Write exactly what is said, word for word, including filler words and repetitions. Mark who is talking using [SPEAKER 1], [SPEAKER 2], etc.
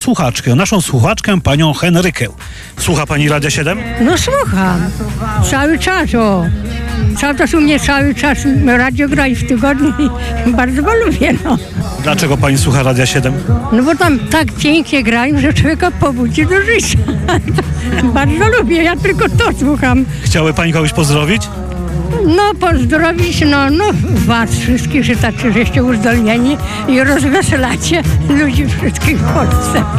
[SPEAKER 1] słuchaczkę, naszą słuchaczkę, panią Henrykę. Słucha pani Radia siedem?
[SPEAKER 2] No słucham. Cały czas, o. Cały czas u mnie cały czas radio gra i w tygodniu i bardzo go lubię, no.
[SPEAKER 1] Dlaczego pani słucha Radia siedem?
[SPEAKER 2] No bo tam tak pięknie grają, że człowieka pobudzi do życia. Bardzo lubię, ja tylko to słucham.
[SPEAKER 1] Chciałaby pani kogoś pozdrowić?
[SPEAKER 2] No pozdrowić, no, no was wszystkich, że tacy żeście uzdolnieni i rozweselacie ludzi wszystkich w Polsce.